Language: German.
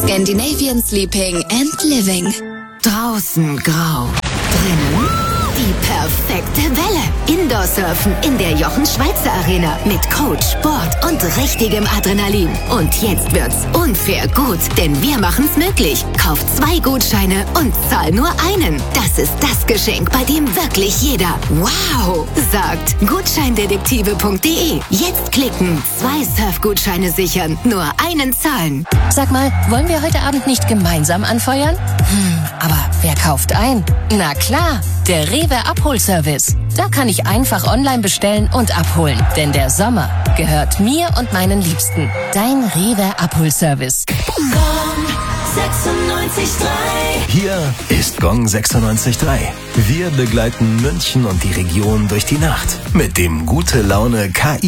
Scandinavian Sleeping and Living. Draußen grau, drinnen die perfekte Welle. Indoor-Surfen in der Jochen-Schweizer-Arena mit Coach, Board und richtigem Adrenalin. Und jetzt wird's unfair gut, denn wir machen's möglich. Kauf 2 Gutscheine und zahl nur einen. Das ist das Geschenk, bei dem wirklich jeder wow sagt. Gutscheindetektive.de. Jetzt klicken, 2 Surfgutscheine sichern, nur einen zahlen. Sag mal, wollen wir heute Abend nicht gemeinsam anfeuern? Aber wer kauft ein? Na klar, der Rewe Abholservice. Da kann ich einfach online bestellen und abholen. Denn der Sommer gehört mir und meinen Liebsten. Dein Rewe Abholservice. Gong 96.3. Hier ist Gong 96.3. Wir begleiten München und die Region durch die Nacht mit dem Gute Laune KI